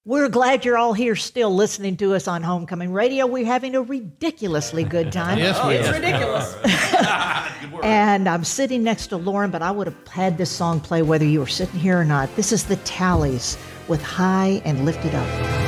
We're glad you're all here still listening to us on Homecoming Radio. We're having a ridiculously good time. Yes, we It's are. ridiculous. Good word. And I'm sitting next to Lauren, but I would have had this song play whether you were sitting here or not. This is the Tallies with High and Lifted Up.